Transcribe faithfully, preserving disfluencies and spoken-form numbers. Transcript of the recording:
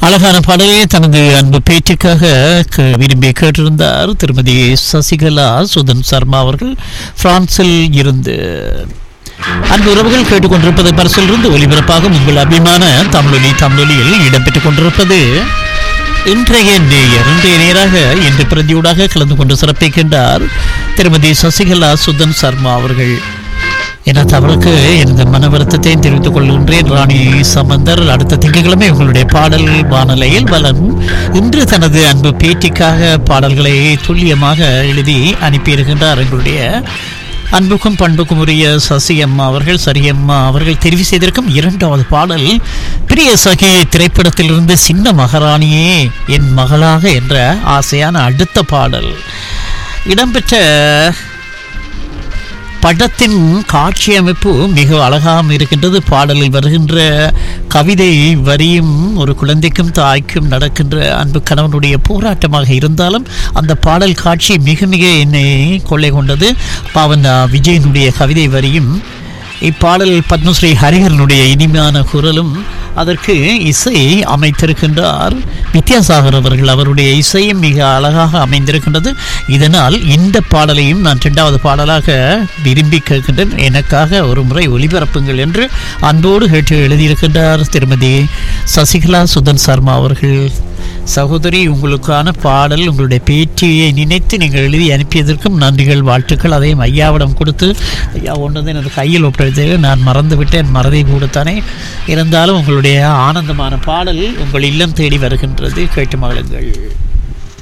அழகான பாடலை தனது அன்பு பேச்சுக்காக விரும்பி கேட்டிருந்தார் திருமதி சசிகலா சுதன் சர்மா அவர்கள் பிரான்சில் இருந்து. அன்பு உறவுகள் கேட்டுக்கொண்டிருப்பது பரிசிலிருந்து ஒலிபரப்பாக உங்கள் அபிமான தமிழொலி தமிழொலியில் இடம்பெற்றுக் கொண்டிருப்பது இன்றைய நேயர். இன்றைய நேராக இன்று பிரதியூடாக கலந்து கொண்டு சிறப்பிக்கின்றார் திருமதி சசிகலா சுதன் சர்மா அவர்கள். என தவறுக்கு எனது மன வருத்தத்தை தெரிவித்துக் கொள்கின்றேன். ராணி சம்பந்தர் அடுத்த திங்கட்கிழமை உங்களுடைய பாடல் வானலையில் வலம். இன்று தனது அன்பு பேட்டிக்காக பாடல்களை துல்லியமாக எழுதி அனுப்பியிருக்கின்றார் எங்களுடைய அன்புக்கும் பண்புக்கும் உரிய சசி அம்மா அவர்கள். சரியம்மா அவர்கள் தெரிவு செய்திருக்கும் இரண்டாவது பாடல் பிரிய சகி திரைப்படத்திலிருந்து சின்ன மகாராணியே என் மகளாக என்ற ஆசையான அடுத்த பாடல் இடம்பெற்ற படத்தின் காட்சி அமைப்பு மிக அழகாக இருக்கின்றது. பாடலில் வருகின்ற கவிதை வரியும் ஒரு குழந்தைக்கும் தாய்க்கும் நடக்கின்ற அன்பு கணவனுடைய போராட்டமாக இருந்தாலும் அந்த பாடல் காட்சி மிக மிக என்னை கொள்ளை கொண்டது. பாவன் விஜயனுடைய கவிதை வரியும் இப்பாடல் பத்மஸ்ரீ ஹரிஹரனுடைய இனிமையான குரலும் அதற்கு இசை அமைத்திருக்கின்றார் வித்யாசாகர் அவர்கள். அவருடைய இசையும் மிக அழகாக அமைந்திருக்கின்றது. இதனால் இந்த பாடலையும் நான் இரண்டாவது பாடலாக விரும்பி கேட்கின்றேன். எனக்காக ஒரு முறை ஒளிபரப்புங்கள் என்று அன்போடு கேட்டு எழுதியிருக்கின்றார் திருமதி சசிகலா சுதன் சர்மா அவர்கள். சகோதரி, உங்களுக்கான பாடல் உங்களுடைய பேட்டியை நினைத்து நீங்கள் எழுதி அனுப்பியதற்கும் நன்றிகள், வாழ்த்துக்கள். அதையும் ஐயாவிடம் கொடுத்து ஐயா ஒன்றது எனது கையில் ஒப்படைத்தது நான் மறந்து விட்டேன், மறதை கூடத்தானே. இருந்தாலும் உங்களுடைய ஆனந்தமான பாடல் உங்கள் இல்லம் தேடி வருகின்றது. கேட்டு மகிழுங்கள்.